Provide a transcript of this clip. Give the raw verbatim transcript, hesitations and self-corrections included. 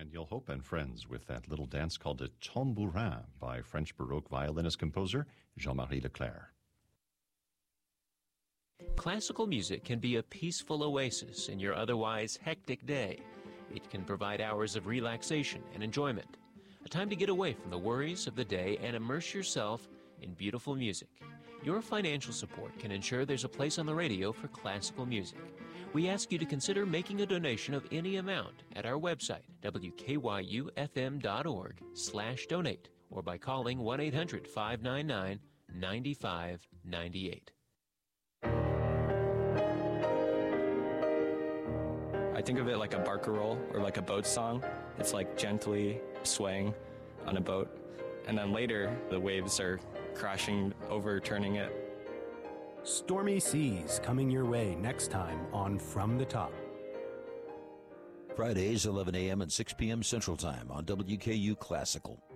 Daniel Hope and friends with that little dance called a tambourin by French Baroque violinist-composer Jean-Marie Leclerc. Classical music can be a peaceful oasis in your otherwise hectic day. It can provide hours of relaxation and enjoyment, a time to get away from the worries of the day and immerse yourself in beautiful music. Your financial support can ensure there's a place on the radio for classical music. We ask you to consider making a donation of any amount at our website, W K Y U F M dot org slash donate, or by calling one eight hundred, five nine nine, nine five nine eight. I think of it like a barcarolle or like a boat song. It's like gently swaying on a boat. And then later, the waves are crashing, overturning it. Stormy Seas coming your way next time on From the Top. Fridays, eleven a.m. and six p.m. Central Time on W K U Classical.